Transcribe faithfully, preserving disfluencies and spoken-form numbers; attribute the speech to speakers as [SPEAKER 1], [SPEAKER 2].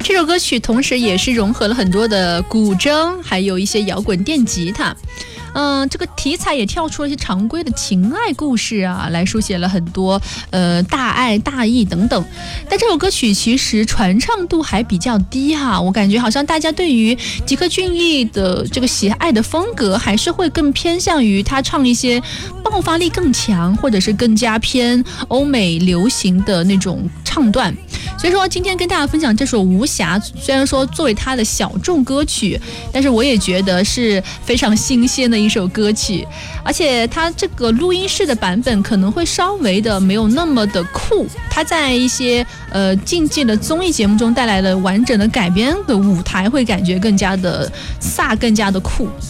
[SPEAKER 1] 这首歌曲同时也是融合了很多的古筝，还有一些摇滚电吉他。嗯，这个题材也跳出了一些常规的情爱故事啊，来书写了很多呃大爱大义等等。但这首歌曲其实传唱度还比较低哈、啊，我感觉好像大家对于吉克隽逸的这个喜爱的风格，还是会更偏向于他唱一些爆发力更强，或者是更加偏欧美流行的那种唱段。所以说今天跟大家分享这首《无暇》，虽然说作为他的小众歌曲，但是我也觉得是非常新鲜的一首歌曲，而且它这个录音室的版本可能会稍微的没有那么的酷，它在一些呃竞技的综艺节目中带来了完整的改编的舞台，会感觉更加的飒，更加的酷。